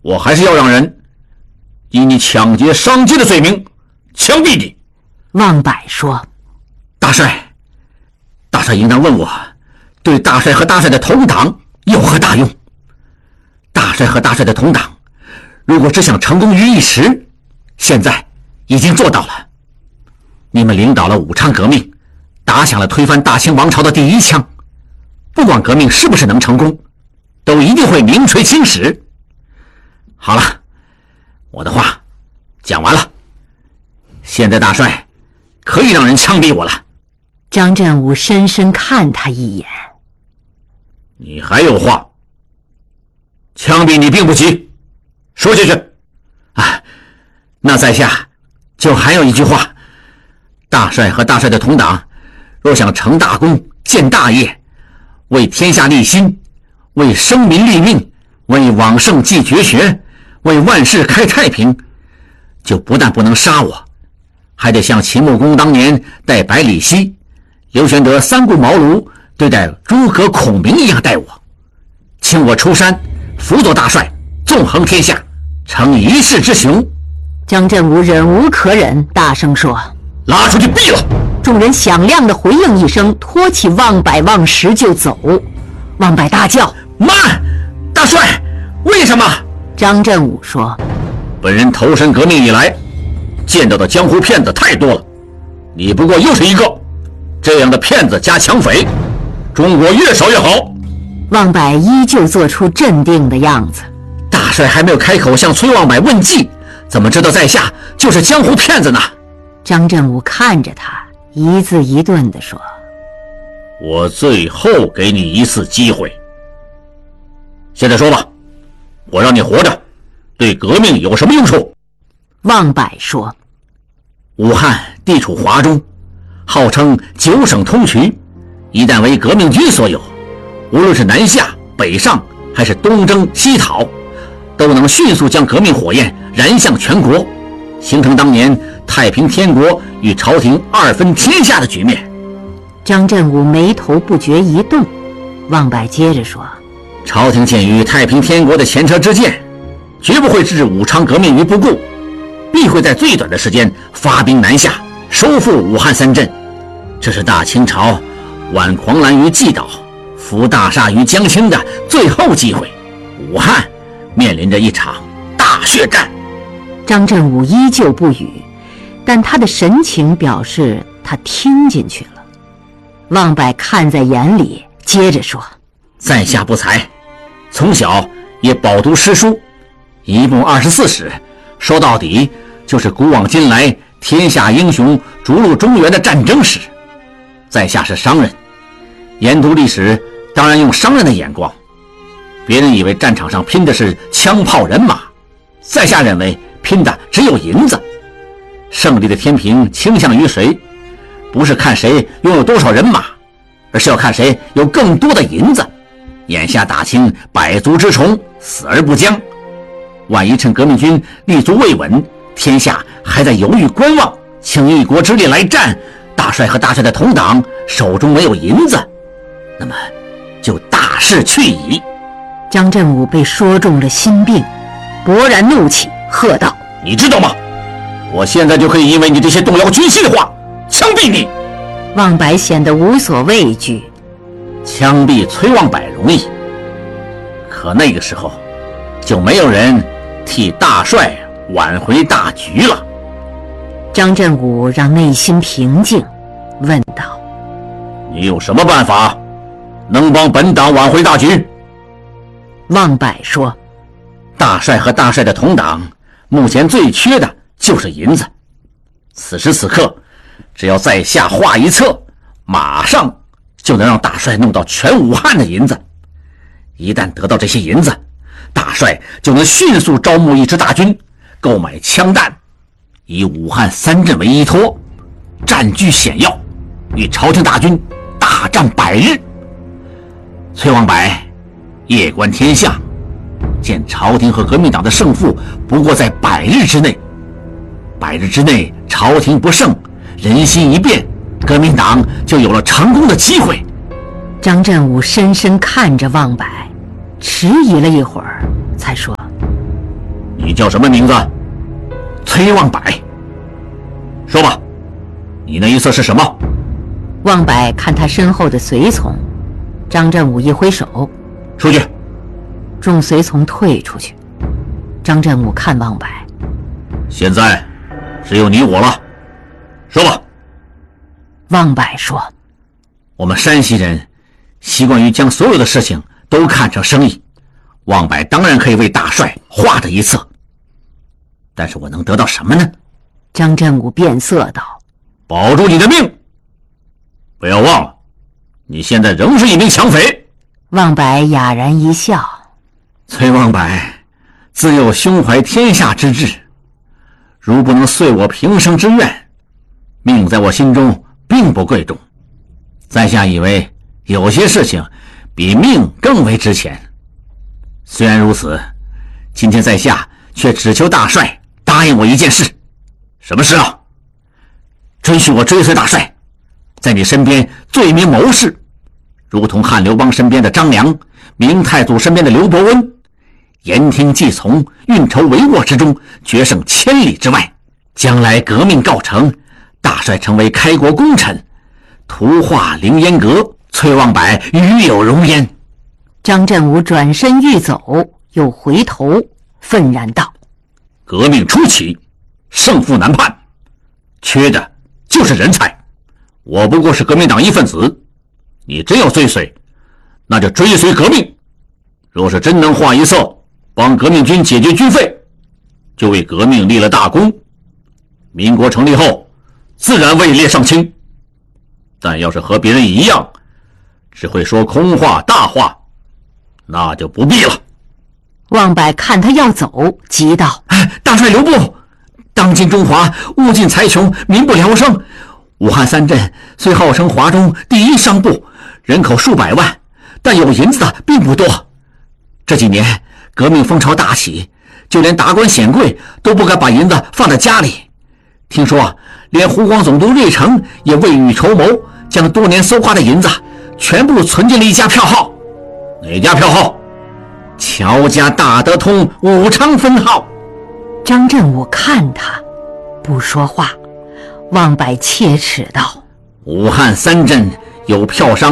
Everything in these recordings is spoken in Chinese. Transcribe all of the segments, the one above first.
我还是要让人以你抢劫商机的罪名枪毙你。 望柏说： 大帅应当问我对大帅和大帅的同党有何大用？大帅和大帅的同党如果只想成功于一时，现在已经做到了。你们领导了武昌革命，打响了推翻大清王朝的第一枪，不管革命是不是能成功，都一定会名垂青史。好了，我的话讲完了，现在大帅可以让人枪毙我了。 张振武深深看他一眼。 你还有话？枪毙你并不急，说下去。那在下就还有一句话，大帅和大帅的同党若想成大功建大业，为天下立心，为生民立命，为往圣继绝学，为万世开太平，就不但不能杀我，还得像秦穆公当年待百里奚，刘玄德三顾茅庐对待诸葛孔明一样待我，请我出山辅佐大帅，纵横天下，成一世之雄。 张振武忍无可忍，大声说： 拉出去毙了！ 众人响亮的回应一声，拖起望柏望石就走。望柏大叫： 慢！大帅，为什么？ 张振武说： 本人投身革命以来，见到的江湖骗子太多了，你不过又是一个。这样的骗子加抢匪，中国越少越好。 望柏依旧做出镇定的样子。 大帅还没有开口向崔望柏问计，怎么知道在下就是江湖骗子呢？ 张振武看着他，一字一顿地说： 我最后给你一次机会，现在说吧，我让你活着对革命有什么用处？ 望柏说： 武汉地处华中，号称9省通衢，一旦为革命军所有，无论是南下北上还是东征西讨，都能迅速将革命火焰燃向全国，形成当年太平天国与朝廷二分天下的局面。 张振武眉头不觉一动。望柏接着说： 朝廷鉴于太平天国的前车之鉴，绝不会置武昌革命于不顾，必会在最短的时间发兵南下，收复武汉3镇。这是大清朝挽狂澜于既倒，扶大厦于将倾的最后机会。武汉面临着一场大血战。 张振武依旧不语，但他的神情表示他听进去了。望柏看在眼里，接着说： 在下不才，从小也饱读诗书，一共24史，说到底就是古往今来天下英雄逐鹿中原的战争史。在下是商人，研读历史当然用商人的眼光。别人以为战场上拼的是枪炮人马，在下认为拼的只有银子。胜利的天平倾向于谁，不是看谁拥有多少人马，而是要看谁有更多的银子。眼下大清百足之虫，死而不僵，万一趁革命军立足未稳，天下还在犹豫观望，倾一国之力来战，大帅和大帅的同党手中没有银子，那么就大势去矣。 张振武被说中了心病，勃然怒气，喝道： 你知道吗？我现在就可以因为你这些动摇军心的话枪毙你。 望柏显得无所畏惧。 枪毙崔望柏容易，可那个时候就没有人替大帅挽回大局了。 张振武让内心平静，问道： 你有什么办法能帮本党挽回大局？ 望柏说： 大帅和大帅的同党目前最缺的就是银子，此时此刻只要在下画一策，马上就能让大帅弄到全武汉的银子。一旦得到这些银子，大帅就能迅速招募一支大军，购买枪弹，以武汉3镇为依托，占据险要，与朝廷大军大战100日。崔望柏夜观天象，见朝廷和革命党的胜负不过在100日之内，100日之内朝廷不胜，人心一变，革命党就有了成功的机会。 张振武深深看着望柏，迟疑了一会儿，才说： 叫什么名字？崔望柏。说吧，你那一色是什么？ 望柏看他身后的随从，张振武一挥手， 出去。 众随从退出去。张振武看望柏， 现在只有你我了，说吧。 望柏说， 我们山西人习惯于将所有的事情都看成生意，望柏当然可以为大帅画这一策，但是我能得到什么呢？ 张振武变色道， 保住你的命。不要忘了，你现在仍是一名抢匪。 望柏哑然一笑， 崔望柏自有胸怀天下之志，如不能遂我平生之愿，命在我心中并不贵重。在下以为有些事情比命更为值钱。虽然如此，今天在下却只求大帅答应我一件事。什么事啊？准许我追随大帅，在你身边做一名谋士，如同汉刘邦身边的张良，明太祖身边的刘伯温，言听计从，运筹帷幄之中，决胜千里之外。将来革命告成，大帅成为开国功臣，图画凌烟阁，崔望柏与有荣焉。 张振武转身欲走，又回头愤然道， 革命初期，胜负难判，缺的就是人才。我不过是革命党一份子，你真要追随，那就追随革命。若是真能画一策，帮革命军解决军费，就为革命立了大功。民国成立后，自然位列上卿。但要是和别人一样，只会说空话大话，那就不必了。 望柏看他要走，急道， 大帅留步！当今中华物尽财穷，民不聊生。武汉三镇虽号称华中第一商埠，人口数百万，但有银子的并不多。这几年革命风潮大起，就连达官显贵都不敢把银子放在家里。听说连湖广总督瑞成也未雨绸缪，将多年搜刮的银子全部存进了一家票号。哪家票号？乔家大德通武昌分号。 张振武看他不说话。望柏切齿道， 武汉三镇有票商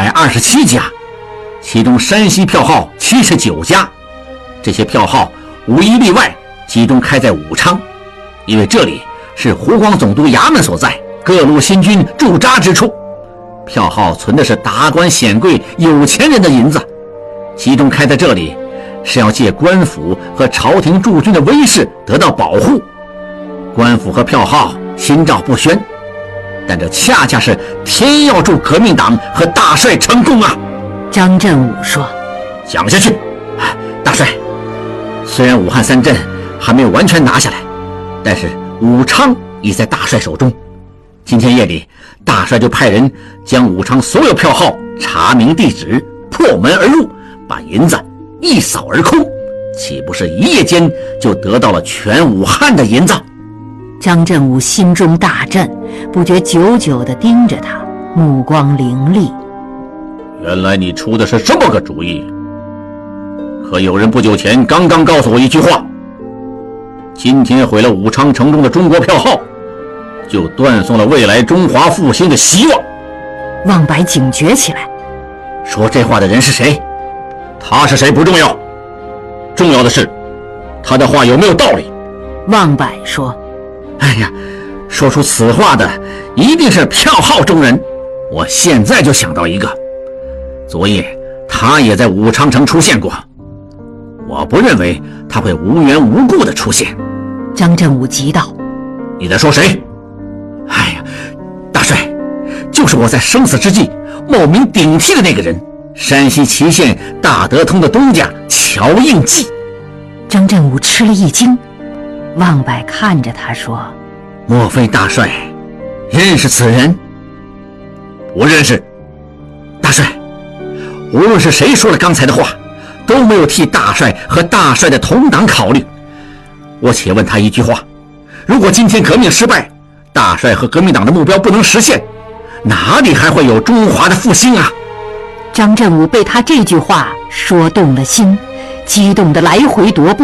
127家，其中山西票号79家，这些票号无一例外集中开在武昌，因为这里是湖广总督衙门所在，各路新军驻扎之处。票号存的是达官显贵有钱人的银子，集中开在这里是要借官府和朝廷驻军的威势得到保护。官府和票号心照不宣，但这恰恰是天要助革命党和大帅成功啊！ 张振武说， 讲下去。大帅，虽然武汉三镇还没有完全拿下来，但是武昌已在大帅手中。今天夜里，大帅就派人将武昌所有票号查明地址，破门而入，把银子一扫而空，岂不是一夜间就得到了全武汉的银子？ 张振武心中大震，不觉久久地盯着他，目光凌厉。 原来你出的是这么个主意。可有人不久前刚刚告诉我一句话，今天毁了武昌城中的中国票号，就断送了未来中华复兴的希望。 望柏警觉起来， 说这话的人是谁？他是谁不重要，重要的是他的话有没有道理。 望柏说， 哎呀，说出此话的一定是票号中人。我现在就想到一个，昨夜他也在武昌城出现过，我不认为他会无缘无故的出现。 张振武急道， 你在说谁？哎呀，大帅，就是我在生死之际冒名顶替的那个人，山西祁县大德通的东家乔应季。 张振武吃了一惊，望柏看着他说， 莫非大帅认识此人？不认识。大帅，无论是谁说了刚才的话，都没有替大帅和大帅的同党考虑。我且问他一句话，如果今天革命失败，大帅和革命党的目标不能实现，哪里还会有中华的复兴啊？ 张振武被他这句话说动了心，激动的来回踱步。